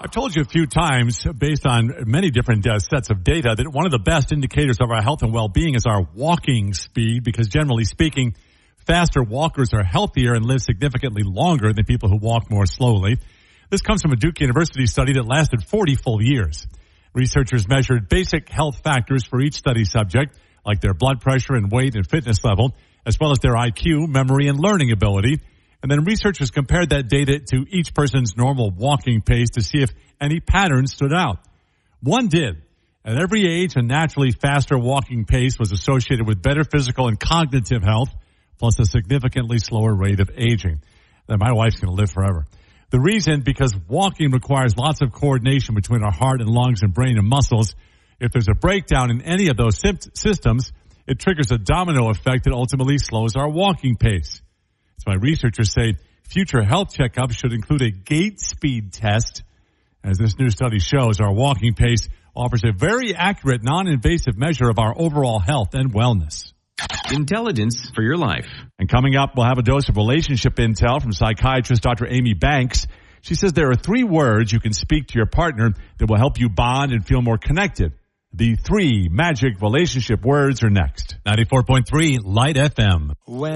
I've told you a few times, based on many different sets of data, that one of the best indicators of our health and well-being is our walking speed, because generally speaking, faster walkers are healthier and live significantly longer than people who walk more slowly. This comes from a Duke University study that lasted 40 full years. Researchers measured basic health factors for each study subject, like their blood pressure and weight and fitness level, as well as their IQ, memory, and learning ability. And then researchers compared that data to each person's normal walking pace to see if any patterns stood out. One did. At every age, a naturally faster walking pace was associated with better physical and cognitive health, plus a significantly slower rate of aging. Now, my wife's going to live forever. The reason, because walking requires lots of coordination between our heart and lungs and brain and muscles. If there's a breakdown in any of those systems, it triggers a domino effect that ultimately slows our walking pace. That's why researchers say future health checkups should include a gait speed test. As this new study shows, our walking pace offers a very accurate, non-invasive measure of our overall health and wellness. Intelligence for your life. And coming up, we'll have a dose of relationship intel from psychiatrist Dr. Amy Banks. She says there are 3 words you can speak to your partner that will help you bond and feel more connected. The 3 magic relationship words are next. 94.3 Light FM.